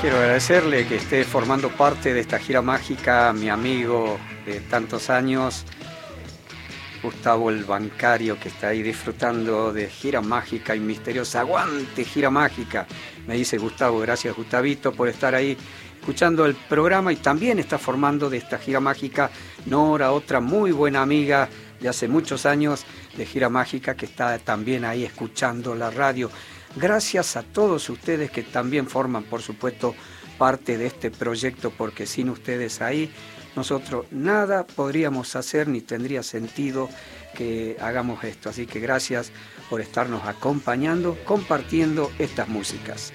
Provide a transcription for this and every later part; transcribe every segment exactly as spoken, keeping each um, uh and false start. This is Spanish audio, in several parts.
Quiero agradecerle que esté formando parte de esta gira mágica, mi amigo de tantos años, Gustavo el bancario, que está ahí disfrutando de gira mágica y misteriosa. ¡Aguante, gira mágica! Me dice Gustavo. Gracias, Gustavito, por estar ahí escuchando el programa, y también está formando de esta gira mágica Nora, otra muy buena amiga de hace muchos años de gira mágica, que está también ahí escuchando la radio. Gracias a todos ustedes que también forman, por supuesto, parte de este proyecto, porque sin ustedes ahí nosotros nada podríamos hacer ni tendría sentido que hagamos esto. Así que gracias por estarnos acompañando, compartiendo estas músicas.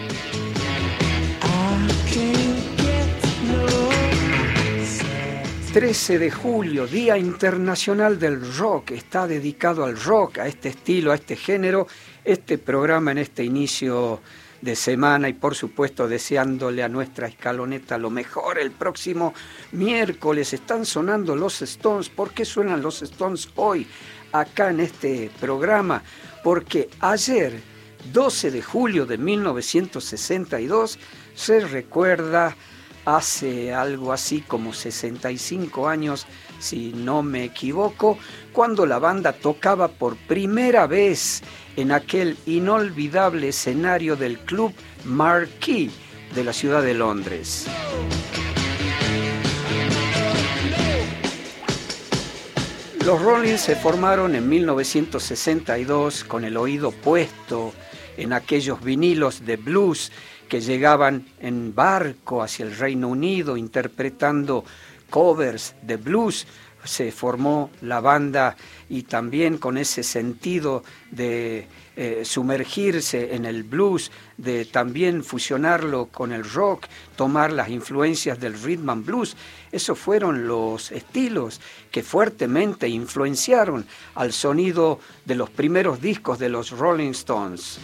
trece de julio, Día Internacional del Rock. Está dedicado al rock, a este estilo, a este género, este programa en este inicio de semana, y por supuesto deseándole a nuestra escaloneta lo mejor. El próximo miércoles están sonando los Stones. ¿Por qué suenan los Stones hoy acá en este programa? Porque ayer, doce de julio de mil novecientos sesenta y dos, se recuerda hace algo así como sesenta y cinco años, si no me equivoco, cuando la banda tocaba por primera vez en aquel inolvidable escenario del Club Marquee de la ciudad de Londres. Los Rollins se formaron en mil novecientos sesenta y dos con el oído puesto en aquellos vinilos de blues que llegaban en barco hacia el Reino Unido interpretando covers de blues. Se formó la banda, y también con ese sentido de eh, sumergirse en el blues, de también fusionarlo con el rock, tomar las influencias del rhythm and blues. Esos fueron los estilos que fuertemente influenciaron al sonido de los primeros discos de los Rolling Stones.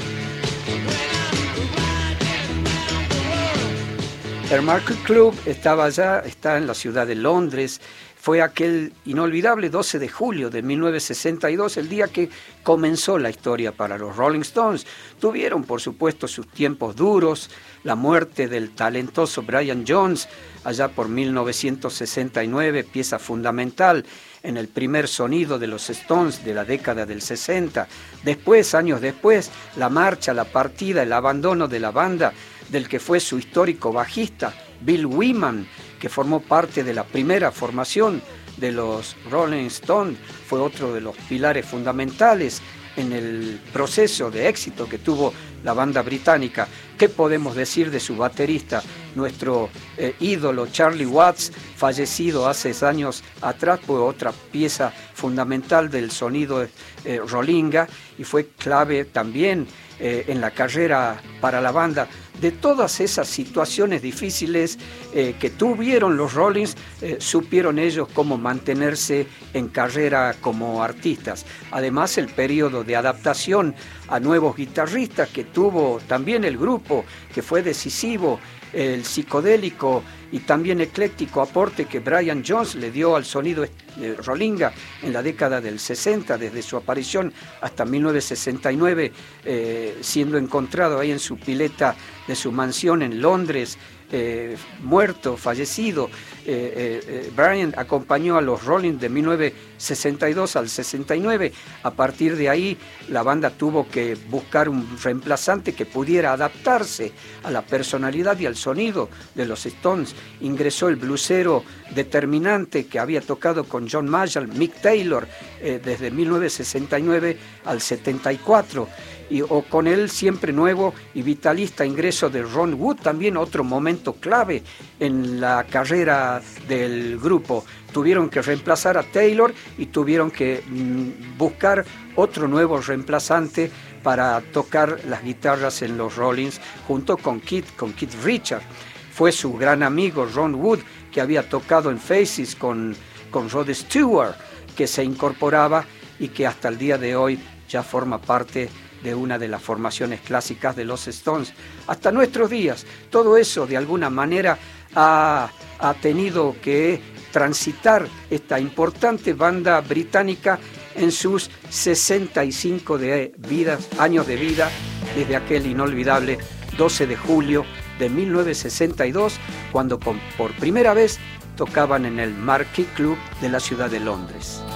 El Marquee Club estaba allá, está en la ciudad de Londres. Fue aquel inolvidable doce de julio de mil novecientos sesenta y dos, el día que comenzó la historia para los Rolling Stones. Tuvieron, por supuesto, sus tiempos duros, la muerte del talentoso Brian Jones, allá por mil novecientos sesenta y nueve, pieza fundamental en el primer sonido de los Stones de la década del sesenta. Después, años después, la marcha, la partida, el abandono de la banda del que fue su histórico bajista, Bill Wyman, que formó parte de la primera formación de los Rolling Stones, fue otro de los pilares fundamentales en el proceso de éxito que tuvo la banda británica. ¿Qué podemos decir de su baterista, nuestro eh, ídolo Charlie Watts, fallecido hace años atrás? Fue otra pieza fundamental del sonido eh, Rollinga, y fue clave también eh, en la carrera para la banda. De todas esas situaciones difíciles eh, que tuvieron los Rollins, eh, supieron ellos cómo mantenerse en carrera como artistas. Además, el periodo de adaptación a nuevos guitarristas que tuvo también el grupo, que fue decisivo, el psicodélico y también ecléctico aporte que Brian Jones le dio al sonido eh, Rollinga en la década del sesenta, desde su aparición hasta mil novecientos sesenta y nueve, eh, siendo encontrado ahí en su pileta de su mansión en Londres, eh, muerto, fallecido. Eh, eh, eh, Brian acompañó a los Rolling de mil novecientos sesenta y dos al sesenta y nueve. A partir de ahí, la banda tuvo que buscar un reemplazante que pudiera adaptarse a la personalidad y al sonido de los Stones. Ingresó el blusero determinante que había tocado con John Mayall, Mick Taylor, eh, desde mil novecientos sesenta y nueve al setenta y cuatro. Y, o con el siempre nuevo y vitalista ingreso de Ron Wood, también otro momento clave en la carrera del grupo. Tuvieron que reemplazar a Taylor y tuvieron que mm, buscar otro nuevo reemplazante para tocar las guitarras en los Rollins, junto con Keith, con Keith Richards. Fue su gran amigo Ron Wood, que había tocado en Faces con, con Rod Stewart, que se incorporaba y que hasta el día de hoy ya forma parte de una de las formaciones clásicas de los Stones. Hasta nuestros días, todo eso de alguna manera ha, ha tenido que transitar esta importante banda británica en sus sesenta y cinco de vidas, años de vida, desde aquel inolvidable doce de julio de mil novecientos sesenta y dos, cuando por primera vez tocaban en el Marquee Club de la ciudad de Londres.